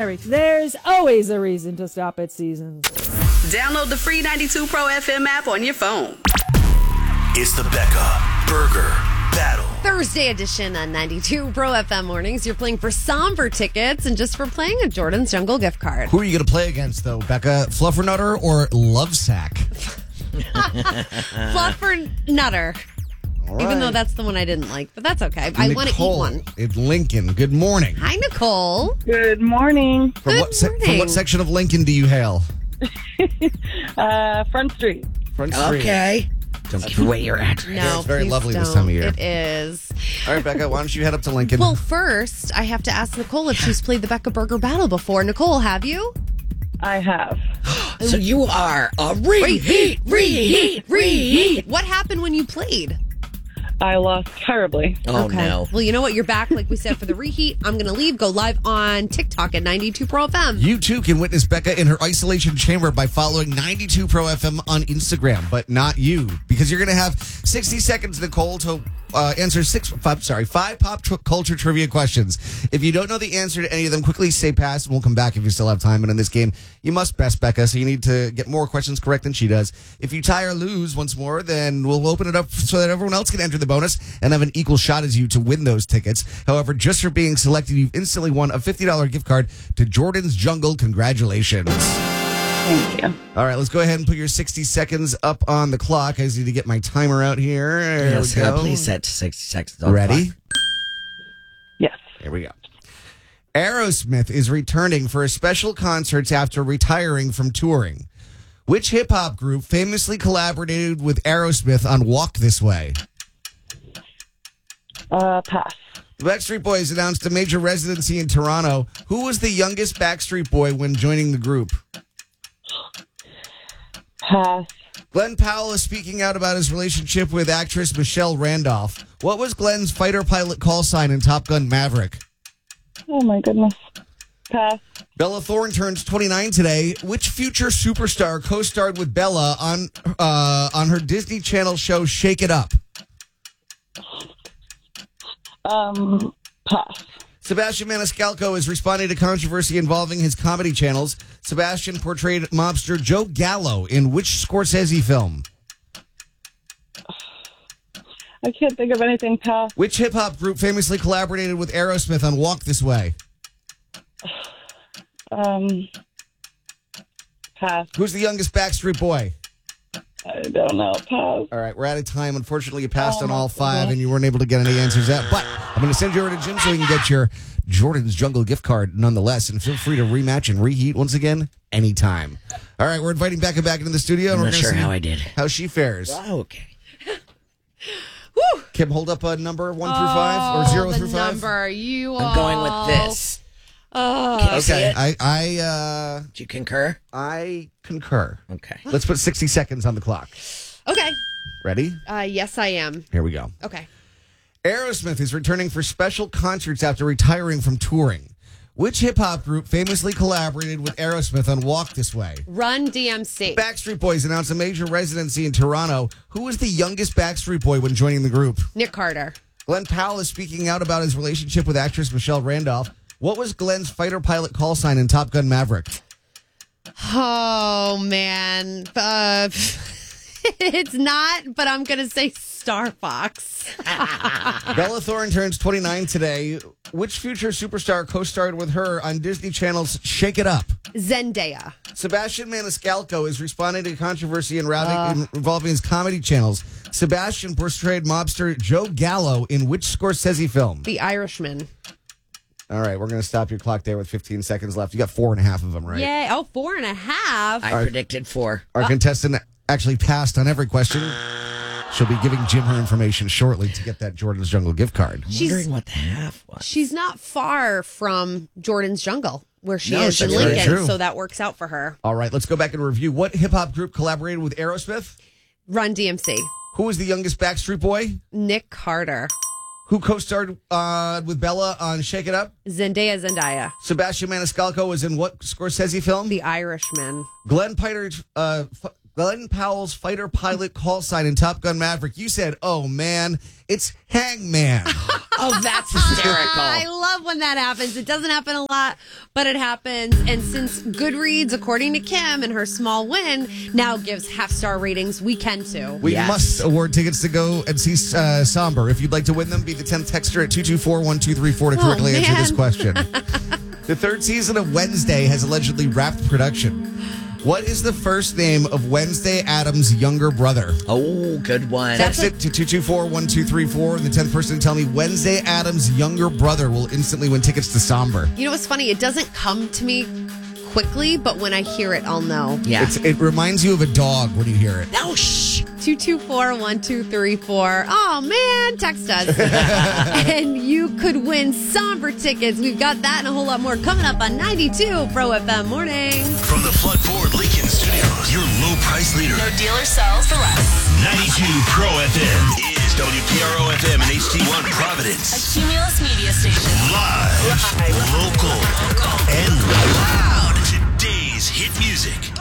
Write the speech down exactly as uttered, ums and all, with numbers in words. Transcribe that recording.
There's always a reason to stop at Seasons. Download the free ninety-two Pro F M app on your phone. It's the Becca Burger Battle. Thursday edition on ninety-two Pro F M Mornings. You're playing for Somber tickets and just for playing a Jordan's Jungle gift card. Who are you going to play against, though, Becca? Fluffernutter or Lovesack? Fluffernutter. All Even right. though that's the one I didn't like, but that's okay. I want to eat Nicole one. in Lincoln. Good morning. Hi, Nicole. Good morning. From Good what, se- from morning. what section of Lincoln do you hail? Uh, Front Street. Front Street. Okay. Don't give away your address. No, it's very please lovely this don't. time of year. It is. All right, Becca, why don't you head up to Lincoln? Well, first, I have to ask Nicole if she's played the Becca Burger Battle before. Nicole, have you? I have. So you are a reheat, reheat, reheat. What happened when you played? I lost terribly. Oh, okay. no. Well, you know what? You're back, like we said, for the reheat. I'm going to leave. Go live on TikTok at ninety-two Pro F M. You too can witness Becca in her isolation chamber by following ninety-two Pro F M on Instagram, but not you, because you're going to have sixty seconds, Nicole, to uh, answer six, five, sorry, five pop tr- culture trivia questions. If you don't know the answer to any of them, quickly say pass, and we'll come back if you still have time. And in this game, you must best Becca, so you need to get more questions correct than she does. If you tie or lose once more, then we'll open it up so that everyone else can enter the bonus and have an equal shot as you to win those tickets. However, just for being selected, you've instantly won a fifty dollars gift card to Jordan's Jungle. Congratulations. Thank you. All right, let's go ahead and put your sixty seconds up on the clock. I just need to get my timer out here. There Yes, we uh, go. please set to sixty seconds. on Ready? clock. Yes. Here we go. Aerosmith is returning for a special concert after retiring from touring. Which hip-hop group famously collaborated with Aerosmith on Walk This Way? Uh, pass. The Backstreet Boys announced a major residency in Toronto. Who was the youngest Backstreet Boy when joining the group? Pass. Glenn Powell is speaking out about his relationship with actress Michelle Randolph. What was Glenn's fighter pilot call sign in Top Gun Maverick? Oh, my goodness. Pass. Bella Thorne turns twenty-nine today. Which future superstar co-starred with Bella on uh, on her Disney Channel show Shake It Up? Um, pass. Sebastian Maniscalco is responding to controversy involving his comedy channels. Sebastian portrayed mobster Joe Gallo in which Scorsese film? I can't think of anything. Pass. Which hip-hop group famously collaborated with Aerosmith on Walk This Way? Um, pass. Who's the youngest Backstreet Boy? I don't know. Pass. All right, we're out of time. Unfortunately, you passed Oh, on all my five, goodness. and you weren't able to get any answers out. But I'm going to send you over to Jim so you can get your Jordan's Jungle gift card nonetheless. And feel free to rematch and reheat once again anytime. All right, we're inviting Becca back into the studio. And I'm we're not gonna sure see how I did. How she fares. Oh, okay. Kim, hold up a number one through five or zero Oh, the through five. number. You I'm going with this. Oh. Can you see Okay, it? I I uh, Do you concur? I concur. Okay. Let's put sixty seconds on the clock. Okay. Ready? Uh, yes, I am. Here we go. Okay. Aerosmith is returning for special concerts after retiring from touring. Which hip-hop group famously collaborated with Aerosmith on Walk This Way? Run D M C. Backstreet Boys announced a major residency in Toronto. Who was the youngest Backstreet Boy when joining the group? Nick Carter. Glenn Powell is speaking out about his relationship with actress Michelle Randolph. What was Glenn's fighter pilot call sign in Top Gun Maverick? Oh, man. Uh, it's not, but I'm going to say Star Fox. Bella Thorne turns twenty-nine today. Which future superstar co-starred with her on Disney Channel's Shake It Up? Zendaya. Sebastian Maniscalco is responding to controversy in routing, involving his comedy channels. Sebastian portrayed mobster Joe Gallo in which Scorsese film? The Irishman. All right, we're going to stop your clock there with fifteen seconds left. You got four and a half of them, right? Yay. Oh, four and a half. I predicted four. Our contestant actually passed on every question. She'll be giving Jim her information shortly to get that Jordan's Jungle gift card. I'm She's- wondering what the half was. She's not far from Jordan's Jungle, where she No, is in that's very Lincoln, true. so that works out for her. All right, let's go back and review. What hip-hop group collaborated with Aerosmith? Run D M C. Who was the youngest Backstreet Boy? Nick Carter. Who co-starred uh, with Bella on Shake It Up? Zendaya Zendaya. Sebastian Maniscalco was in what Scorsese film? The Irishman. Glenn Piter, uh, f- Glenn Powell's fighter pilot call sign in Top Gun Maverick. You said, oh, man, it's Hangman. Oh, that's hysterical. I love when that happens. It doesn't happen a lot, but it happens. And since Goodreads, according to Kim and her small win, now gives half-star ratings, we can too. We Yes. must award tickets to go and see uh, Somber. If you'd like to win them, be the tenth texter at two two four, one two three four to correctly Oh, answer this man. question. The third season of Wednesday has allegedly wrapped production. What is the first name of Wednesday Addams' younger brother? Oh, good one. Text it to two two four, one two three four, and the tenth person to tell me Wednesday Addams' younger brother will instantly win tickets to Somber. You know what's funny? It doesn't come to me quickly, but when I hear it, I'll know. Yeah. It's, it reminds you of a dog when you hear it. No, shh. two two four, one two three four. Oh, man, text us. And you could win Somber tickets. We've got that and a whole lot more coming up on ninety-two Pro F M Morning. From the Flood Ford Lincoln Studios, your low price leader. No dealer sells for less. ninety-two Pro F M is W K R O F M and H T one Providence. A Cumulus media station. Live, local, and loud. Today's hit music.